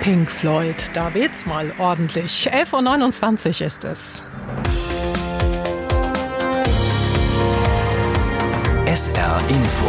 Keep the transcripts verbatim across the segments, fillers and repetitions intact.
Pink Floyd, da weht's mal ordentlich. elf Uhr neunundzwanzig ist es. S R Info.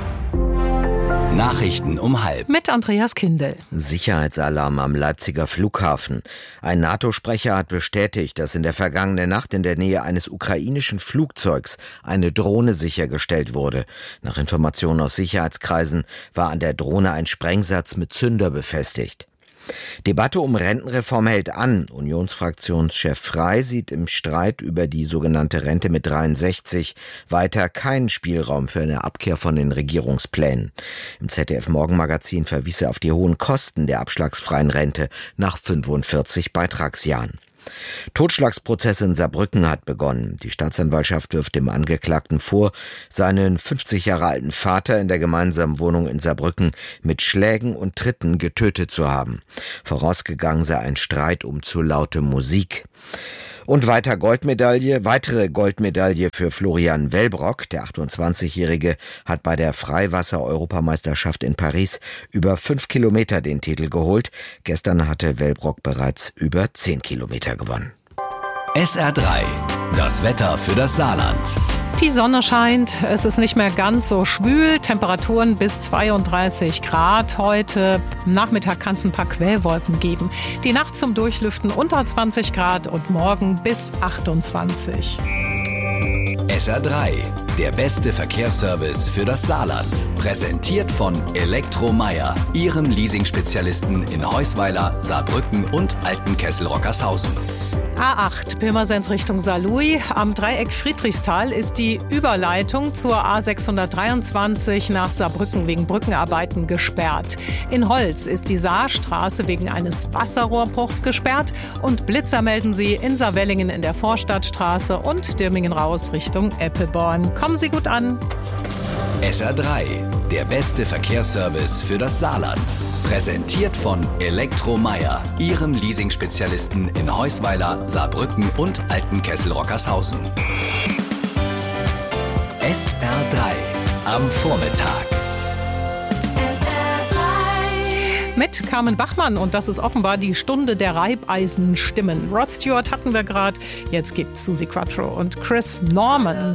Nachrichten um halb. Mit Andreas Kindel. Sicherheitsalarm am Leipziger Flughafen. Ein NATO-Sprecher hat bestätigt, dass in der vergangenen Nacht in der Nähe eines ukrainischen Flugzeugs eine Drohne sichergestellt wurde. Nach Informationen aus Sicherheitskreisen war an der Drohne ein Sprengsatz mit Zünder befestigt. Debatte um Rentenreform hält an. Unionsfraktionschef Frey sieht im Streit über die sogenannte Rente mit dreiundsechzig weiter keinen Spielraum für eine Abkehr von den Regierungsplänen. Im Z D F-Morgenmagazin verwies er auf die hohen Kosten der abschlagsfreien Rente nach fünfundvierzig Beitragsjahren. Totschlagsprozess in Saarbrücken hat begonnen. Die Staatsanwaltschaft wirft dem Angeklagten vor, seinen fünfzig Jahre alten Vater in der gemeinsamen Wohnung in Saarbrücken mit Schlägen und Tritten getötet zu haben. Vorausgegangen sei ein Streit um zu laute Musik. Und weiter Goldmedaille, weitere Goldmedaille für Florian Wellbrock. Der achtundzwanzigjährige hat bei der Freiwasser-Europameisterschaft in Paris über fünf Kilometer den Titel geholt. Gestern hatte Wellbrock bereits über zehn Kilometer gewonnen. S R drei. Das Wetter für das Saarland. Die Sonne scheint, es ist nicht mehr ganz so schwül, Temperaturen bis zweiunddreißig Grad. Heute Nachmittag kann es ein paar Quellwolken geben. Die Nacht zum Durchlüften unter zwanzig Grad und morgen bis achtundzwanzig. S R drei. Der beste Verkehrsservice für das Saarland. Präsentiert von Elektromeier, Ihrem Leasingspezialisten in Heusweiler, Saarbrücken und Altenkessel-Rockershausen. A acht, Pirmasens Richtung Saarlouis. Am Dreieck Friedrichsthal ist die Überleitung zur A sechshundertdreiundzwanzig nach Saarbrücken wegen Brückenarbeiten gesperrt. In Holz ist die Saarstraße wegen eines Wasserrohrbruchs gesperrt und Blitzer melden sie in Saarwellingen in der Vorstadtstraße und Dirmingen raus Richtung Eppelborn. Kommen Sie gut an. S R drei. Der beste Verkehrsservice für das Saarland. Präsentiert von Elektromeier, Ihrem Leasingspezialisten in Heusweiler, Saarbrücken und Altenkessel-Rockershausen. S R drei am Vormittag. Mit Carmen Bachmann und das ist offenbar die Stunde der Reibeisenstimmen. Rod Stewart hatten wir gerade, jetzt gibt's Suzi Quatro und Chris Norman.